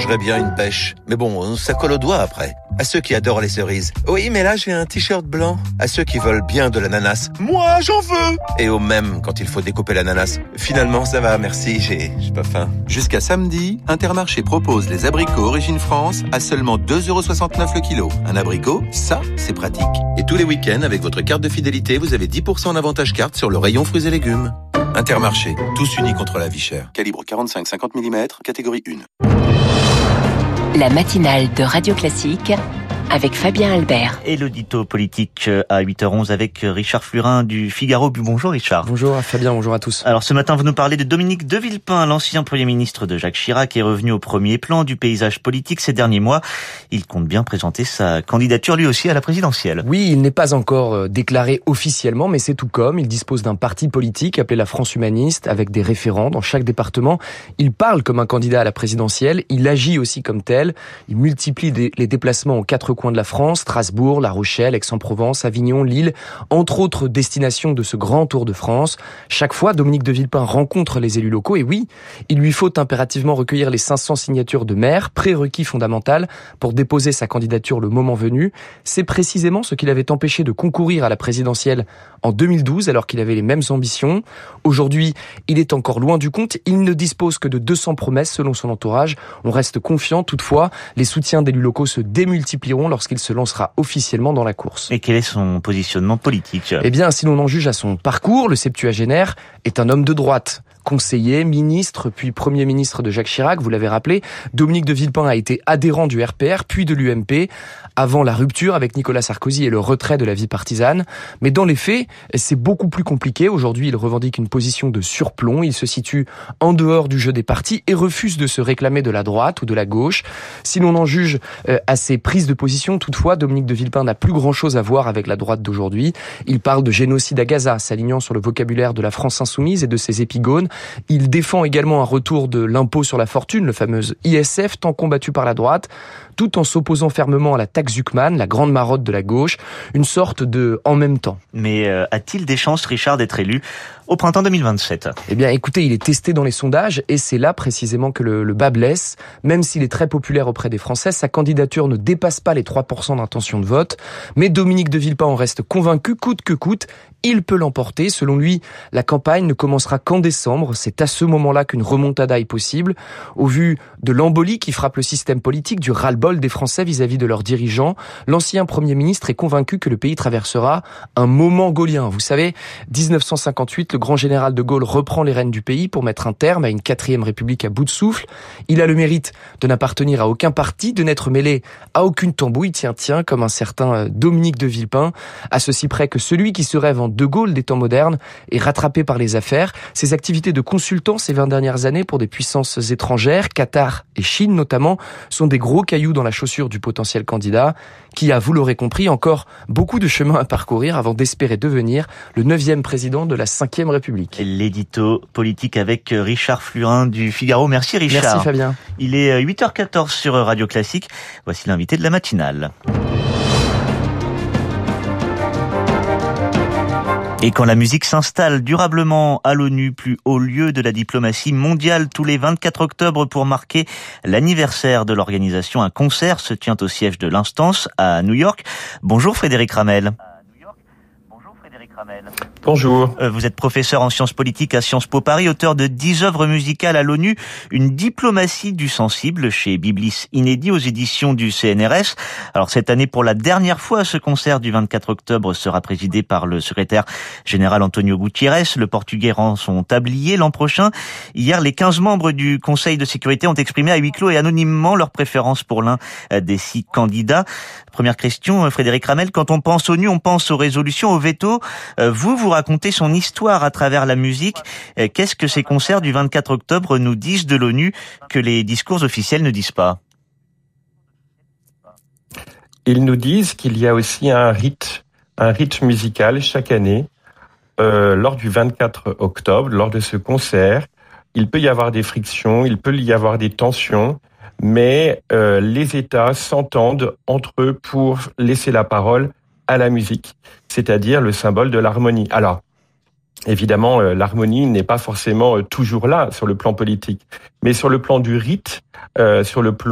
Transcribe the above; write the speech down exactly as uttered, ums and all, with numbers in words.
mangerais bien une pêche. Mais bon, ça colle aux doigts après. À ceux qui adorent les cerises. Oui, mais là, j'ai un t-shirt blanc. À ceux qui veulent bien de l'ananas. Moi, j'en veux. Et au même quand il faut découper l'ananas. Finalement, ça va, merci, j'ai, j'ai pas faim. Jusqu'à samedi, Intermarché propose les abricots Origine France à seulement deux euros soixante-neuf le kilo. Un abricot, ça, c'est pratique. Et tous les week-ends, avec votre carte de fidélité, vous avez dix pour cent en avantage carte sur le rayon fruits et légumes. Intermarché, tous unis contre la vie chère. Calibre quarante-cinq à cinquante millimètres, catégorie un. La matinale de Radio Classique avec Fabien Albert. Et l'audito politique à huit heures onze avec Richard Flurin du Figaro. Bonjour Richard. Bonjour Fabien, bonjour à tous. Alors ce matin, vous nous parlez de Dominique de Villepin, l'ancien Premier ministre de Jacques Chirac, est revenu au premier plan du paysage politique ces derniers mois. Il compte bien présenter sa candidature lui aussi à la présidentielle. Oui, il n'est pas encore déclaré officiellement, mais c'est tout comme. Il dispose d'un parti politique appelé la France Humaniste, avec des référents dans chaque département. Il parle comme un candidat à la présidentielle, il agit aussi comme tel. Il multiplie les déplacements aux quatre coins de la France, Strasbourg, La Rochelle, Aix-en-Provence, Avignon, Lille, entre autres destinations de ce grand tour de France. Chaque fois, Dominique de Villepin rencontre les élus locaux et oui, il lui faut impérativement recueillir les cinq cents signatures de maires, prérequis fondamental pour déposer sa candidature le moment venu. C'est précisément ce qui l'avait empêché de concourir à la présidentielle en deux mille douze alors qu'il avait les mêmes ambitions. Aujourd'hui, il est encore loin du compte. Il ne dispose que de deux cents promesses selon son entourage. On reste confiant. Toutefois, les soutiens d'élus locaux se démultiplieront lorsqu'il se lancera officiellement dans la course. Et quel est son positionnement politique ? Eh bien, si l'on en juge à son parcours, le septuagénaire est un homme de droite. Conseiller, ministre, puis Premier ministre de Jacques Chirac, vous l'avez rappelé, Dominique de Villepin a été adhérent du R P R, puis de l'U M P, avant la rupture avec Nicolas Sarkozy et le retrait de la vie partisane. Mais dans les faits, c'est beaucoup plus compliqué. Aujourd'hui, il revendique une position de surplomb. Il se situe en dehors du jeu des partis et refuse de se réclamer de la droite ou de la gauche. Si l'on en juge euh, à ses prises de position, toutefois, Dominique de Villepin n'a plus grand-chose à voir avec la droite d'aujourd'hui. Il parle de génocide à Gaza, s'alignant sur le vocabulaire de la France insoumise et de ses épigones. Il défend également un retour de l'impôt sur la fortune, le fameux I S F, tant combattu par la droite, tout en s'opposant fermement à la taxe Zuckman, la grande marotte de la gauche, une sorte de « en même temps ». Mais euh, a-t-il des chances, Richard, d'être élu au printemps deux mille vingt-sept ? Eh bien, écoutez, il est testé dans les sondages et c'est là précisément que le, le bas blesse. Même s'il est très populaire auprès des Français, sa candidature ne dépasse pas les trois pour cent d'intention de vote. Mais Dominique de Villepin en reste convaincu, coûte que coûte. Il peut l'emporter. Selon lui, la campagne ne commencera qu'en décembre. C'est à ce moment-là qu'une remontada est possible. Au vu de l'embolie qui frappe le système politique, du ras-le-bol des Français vis-à-vis de leurs dirigeants, l'ancien Premier ministre est convaincu que le pays traversera un moment gaulien. Vous savez, dix-neuf cent cinquante-huit, le grand général de Gaulle reprend les rênes du pays pour mettre un terme à une quatrième république à bout de souffle. Il a le mérite de n'appartenir à aucun parti, de n'être mêlé à aucune tambouille, tiens, tiens, comme un certain Dominique de Villepin, à ceci près que celui qui se rêve en De Gaulle des temps modernes est rattrapé par les affaires. Ses activités de consultant ces vingt dernières années pour des puissances étrangères, Qatar et Chine notamment, sont des gros cailloux dans la chaussure du potentiel candidat, qui a, vous l'aurez compris, encore beaucoup de chemin à parcourir avant d'espérer devenir le neuvième président de la cinquième République. L'édito politique avec Richard Flurin du Figaro. Merci Richard. Merci Fabien. Il est huit heures quatorze sur Radio Classique. Voici l'invité de la matinale. Et quand la musique s'installe durablement à l'ONU, plus haut lieu de la diplomatie mondiale, tous les vingt-quatre octobre pour marquer l'anniversaire de l'organisation, un concert se tient au siège de l'instance à New York. Bonjour Frédéric Ramel. Bonjour. Vous êtes professeur en sciences politiques à Sciences Po Paris, auteur de dix œuvres musicales à l'ONU, une diplomatie du sensible chez Biblis Inédit aux éditions du C N R S. Alors cette année, pour la dernière fois, ce concert du vingt-quatre octobre sera présidé par le secrétaire général Antonio Guterres. Le Portugais rend son tablier l'an prochain. Hier, les quinze membres du Conseil de sécurité ont exprimé à huis clos et anonymement leur préférence pour l'un des six candidats. Première question, Frédéric Ramel, quand on pense ONU, on pense aux résolutions, aux vétos. Vous, vous racontez son histoire à travers la musique. Qu'est-ce que ces concerts du vingt-quatre octobre nous disent de l'ONU que les discours officiels ne disent pas ? Ils nous disent qu'il y a aussi un rite, un rite musical chaque année, euh, lors du vingt-quatre octobre, lors de ce concert. Il peut y avoir des frictions, il peut y avoir des tensions, mais euh, les États s'entendent entre eux pour laisser la parole à la musique, c'est-à-dire le symbole de l'harmonie. Alors, évidemment, euh, l'harmonie n'est pas forcément euh, toujours là sur le plan politique, mais sur le plan du rite, euh, sur le plan